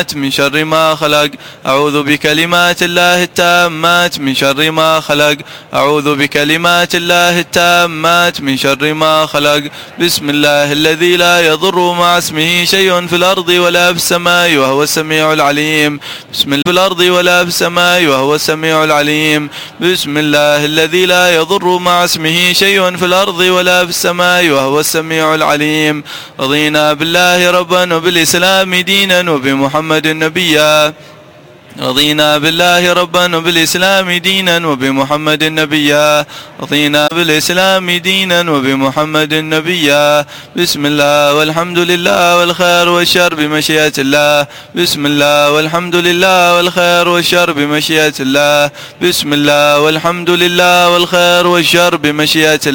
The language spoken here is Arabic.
من شر ما خلق. أعوذ بكلمات الله التامات من شر ما خلق. أعوذ بكلمات الله التامات من شر ما خلق. بسم الله الذي لا يضر مع اسمه شيء في الأرض ولا في السماء وهو السميع العليم. بسم الله في الأرض ولا في السماء وهو السميع العليم. بسم الله الذي لا يضر مع اسمه شيء في الأرض ولا في السماء وهو السميع العليم. رضينا بالله ربا وبالإسلام دينا وبمحمد نبيا. رضينا بالله ربا وبالإسلام دينا وبمحمد نبيا. رضينا بالإسلام دينا وبمحمد نبيا. بسم الله والحمد لله والخير والشر بمشيئة الله. بسم الله والحمد لله والخير والشر بمشيئة الله. بسم الله والحمد لله والخير والشر بمشيئة الله.